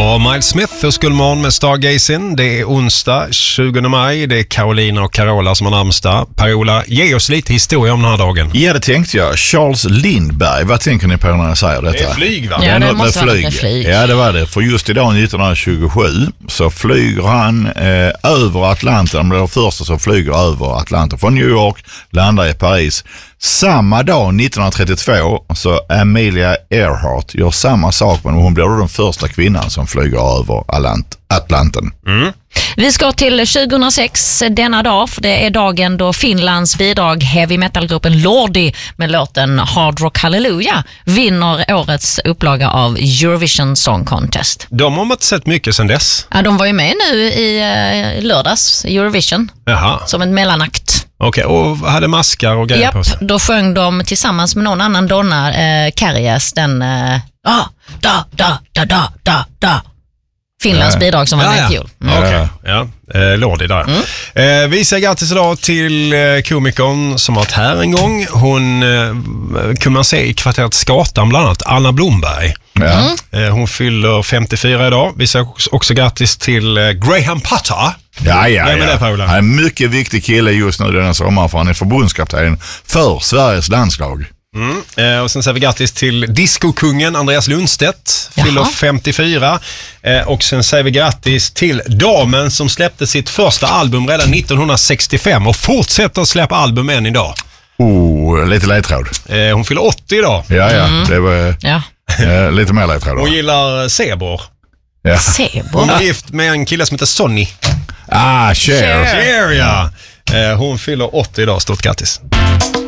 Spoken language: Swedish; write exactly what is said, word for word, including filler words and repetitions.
var Miles Smith och Skullmorgon med Stargazing. Det är onsdag tjugonde maj. Det är Carolina och Carola som har namnsdag. Per-Ola, ge oss lite historia om den här dagen. Ja, det tänkte jag. Charles Lindbergh, vad tänker ni på när jag säger detta? Det är flyg, va? Ja, det, det det måste med flyg. vara flyg. Ja, det var det. För just idag nittonhundratjugosju så flyger han eh, över Atlanten. Han blir den första som flyger över Atlanten från New York, landar i Paris. Samma dag nittonhundratrettiotvå så Amelia Earhart gör samma sak, men hon blir då den första kvinnan som flyger över Atlanten. Mm. Vi ska till tjugohundrasex denna dag, för det är dagen då Finlands bidrag heavy metalgruppen Lordi med låten Hard Rock Hallelujah vinner årets upplaga av Eurovision Song Contest. De har man inte sett mycket sedan dess. Ja, de var ju med nu i uh, lördags, Eurovision, Jaha. som en mellanakt. Okej, okay, och hade maskar och grejer Japp, på sig. då sjöng de tillsammans med någon annan donna, eh, Kärjes, den uh, ah, da, da, da, da, da, da. Finlands Ja. bidrag som var Ja, med i ja. fjol. Mm. Okej, okay. Ja. Eh, Lordi där. Mm. Eh, vi säger grattis idag till eh, komikern som har varit här en gång. Hon eh, kunde man se i kvarteret Skatan bland annat, Anna Blomberg. Ja. Mm. Eh, hon fyller femtiofyra idag. Vi säger också, också grattis till eh, Graham Potter. Ja, ja, Vem är det, ja. Per-Ola? Han är en mycket viktig kille just nu denna sommar, för han är förbundskapten för Sveriges landslag. Mm. Eh, och sen säger vi grattis till discokungen Andreas Lundstedt, fyller Jaha. femtiofyra. Eh, och sen säger vi grattis till damen som släppte sitt första album redan nittonhundrasextiofem och fortsätter att släppa album än idag. Oh, lite ledtråd. Eh, hon fyller åttio idag. Ja, ja, det var Ja. eh, lite mer ledtråd då. Hon gillar zebror. Ja. Sebor. Hon är gift med en kille som heter Sonny. Ah, Cher. Cher. Cher, ja. Eh, hon fyller åttio idag, stort grattis.